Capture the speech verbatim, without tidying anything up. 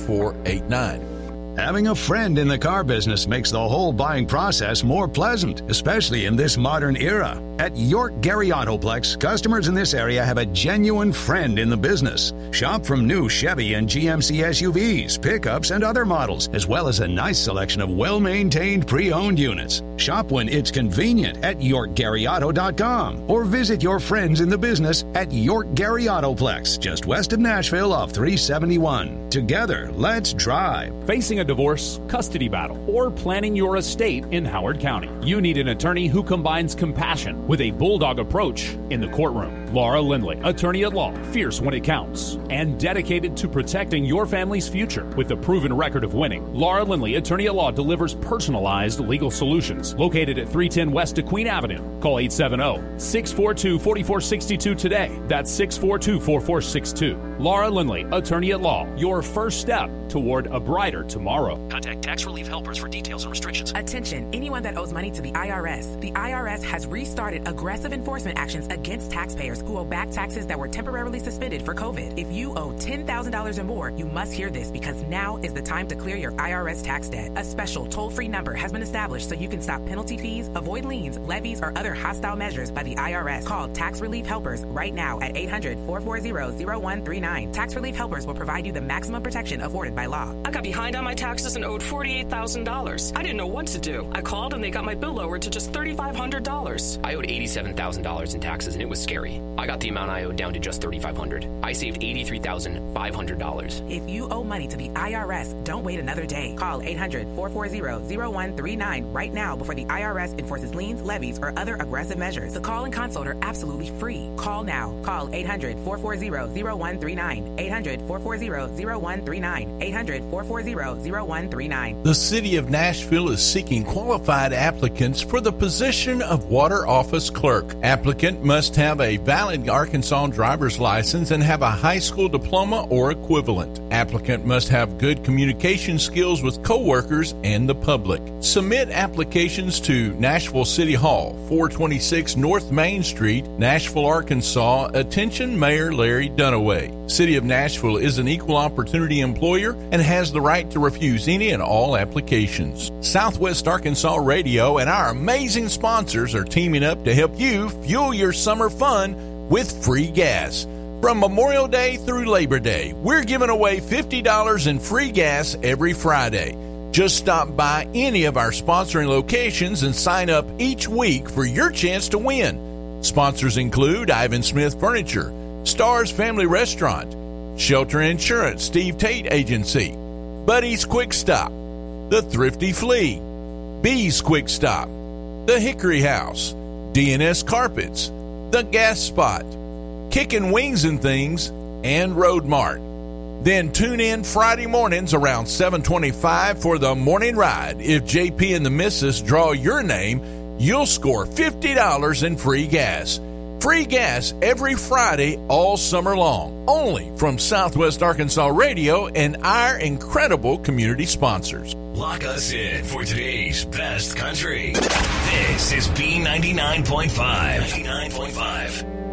four eight nine. Having a friend in the car business makes the whole buying process more pleasant, especially in this modern era. At York Gary Autoplex, customers in this area have a genuine friend in the business. Shop from new Chevy and G M C S U Vs, pickups, and other models, as well as a nice selection of well-maintained pre-owned units. Shop when it's convenient at york gary auto dot com or visit your friends in the business at York Gary Autoplex, just west of Nashville off three seventy-one. Together, let's drive. Facing a divorce, custody battle, or planning your estate in Howard County, you need an attorney who combines compassion with a bulldog approach in the courtroom. Laura Lindley, attorney at law, fierce when it counts, and dedicated to protecting your family's future. With a proven record of winning, Laura Lindley, attorney at law, delivers personalized legal solutions. Located at three ten West DeQueen Avenue. Call eight seven zero, six four two, four four six two today. That's six four two, four four six two. Laura Lindley, attorney at law, your first step toward a brighter tomorrow. Contact Tax Relief Helpers for details and restrictions. Attention, anyone that owes money to the I R S. The I R S has restarted aggressive enforcement actions against taxpayers who owe back taxes that were temporarily suspended for COVID. If you owe ten thousand dollars or more, you must hear this because now is the time to clear your I R S tax debt. A special toll-free number has been established so you can stop penalty fees, avoid liens, levies, or other hostile measures by the I R S. Call Tax Relief Helpers right now at eight hundred, four four zero, zero one three nine. Tax Relief Helpers will provide you the maximum protection afforded by law. I got behind on my taxes and owed forty-eight thousand dollars. I didn't know what to do. I called and they got my bill lowered to just three thousand five hundred dollars. I owed eighty-seven thousand dollars in taxes and it was scary. I got the amount I owed down to just three thousand five hundred dollars. I saved eighty-three thousand five hundred dollars. If you owe money to the I R S, don't wait another day. Call eight hundred, four four zero, zero one three nine right now before the I R S enforces liens, levies, or other aggressive measures. The call and consult are absolutely free. Call now. Call eight hundred, four four zero, zero one three nine. eight hundred, four four zero, zero one three nine. eight hundred, four four zero, zero one three nine. The City of Nashville is seeking qualified applicants for the position of Water Office Clerk. Applicant must have a valid Arkansas driver's license and have a high school diploma or equivalent. Applicant must have good communication skills with coworkers and the public. Submit applications to Nashville City Hall, four twenty-six North Main Street, Nashville, Arkansas. Attention Mayor Larry Dunaway. City of Nashville is an equal opportunity employer and has the right to refuse any and all applications. Southwest Arkansas Radio and our amazing sponsors are teaming up to help you fuel your summer fun with free gas. From Memorial Day through Labor Day, we're giving away fifty dollars in free gas every Friday. Just stop by any of our sponsoring locations and sign up each week for your chance to win. Sponsors include Ivan Smith Furniture, Stars Family Restaurant, Shelter Insurance Steve Tate Agency, Buddy's Quick Stop, The Thrifty Flea, Bee's Quick Stop, The Hickory House, D and S Carpets, The Gas Spot, Kickin' Wings and Things, and Road Mart. Then tune in Friday mornings around seven twenty-five for the morning ride. If J P and the Missus draw your name, you'll score fifty dollars in free gas. Free gas every Friday all summer long, only from Southwest Arkansas Radio and our incredible community sponsors. Lock us in for today's best country. This is B ninety-nine point five. ninety-nine point five.